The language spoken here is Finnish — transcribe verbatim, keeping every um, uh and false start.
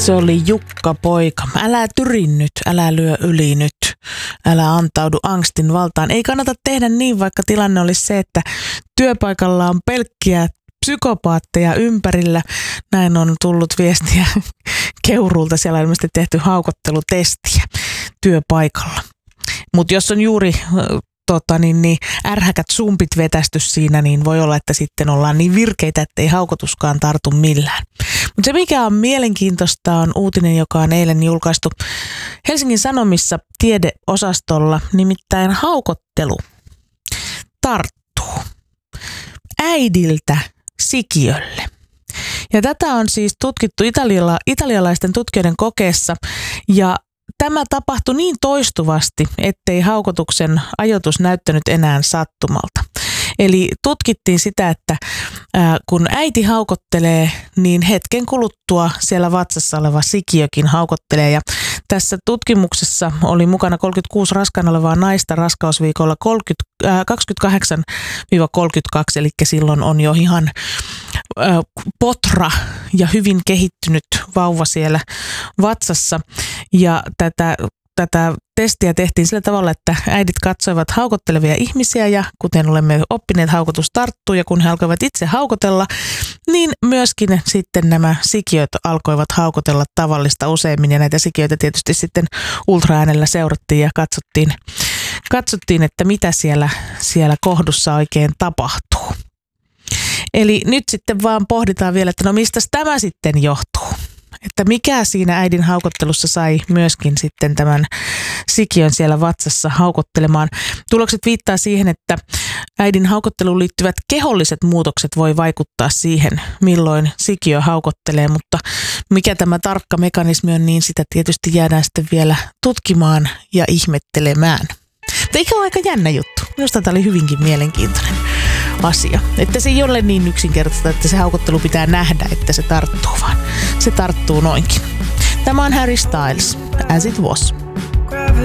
Se oli Jukka Poika. Älä tyrin nyt, älä lyö yli nyt, älä antaudu angstin valtaan. Ei kannata tehdä niin, vaikka tilanne olisi se, että työpaikalla on pelkkiä psykopaatteja ympärillä. Näin on tullut viestiä Keuruulta. Siellä on ilmeisesti tehty haukottelutestiä työpaikalla. Mutta jos on juuri tota, niin, niin, ärhäkät sumpit vetästy siinä, niin voi olla, että sitten ollaan niin virkeitä, ettei haukotuskaan tartu millään. Mutta se, mikä on mielenkiintoista, on uutinen, joka on eilen julkaistu Helsingin Sanomissa tiedeosastolla, nimittäin haukottelu tarttuu äidiltä sikiölle. Ja tätä on siis tutkittu italiala, italialaisten tutkijoiden kokeessa, ja tämä tapahtui niin toistuvasti, ettei haukotuksen ajoitus näyttänyt enää sattumalta. Eli tutkittiin sitä, että ää, kun äiti haukottelee, niin hetken kuluttua siellä vatsassa oleva sikiökin haukottelee. Ja tässä tutkimuksessa oli mukana kolmekymmentäkuusi raskaana olevaa naista raskausviikolla kaksikymmentäkahdeksan kolmekymmentäkaksi, eli silloin on jo ihan ää, potra ja hyvin kehittynyt vauva siellä vatsassa. Ja tätä Tätä testiä tehtiin sillä tavalla, että äidit katsoivat haukottelevia ihmisiä ja kuten olemme oppineet, haukotus tarttuu ja kun he alkoivat itse haukotella, niin myöskin sitten nämä sikiöt alkoivat haukotella tavallista useammin ja näitä sikiöitä tietysti sitten ultraäänellä seurattiin ja katsottiin, katsottiin että mitä siellä, siellä kohdussa oikein tapahtuu. Eli nyt sitten vaan pohditaan vielä, että no mistä tämä sitten johtuu? Että mikä siinä äidin haukottelussa sai myöskin sitten tämän sikiön siellä vatsassa haukottelemaan. Tulokset viittaa siihen, että äidin haukotteluun liittyvät keholliset muutokset voi vaikuttaa siihen, milloin sikiö haukottelee, mutta mikä tämä tarkka mekanismi on, niin sitä tietysti jäädään sitten vielä tutkimaan ja ihmettelemään. Mutta eikä ole aika jännä juttu. Minusta tämä oli hyvinkin mielenkiintoinen asia. Että se ei ole niin yksinkertaista, että se haukottelu pitää nähdä, että se tarttuu, vaan se tarttuu noinkin. Tämä on Harry Styles, As It Was.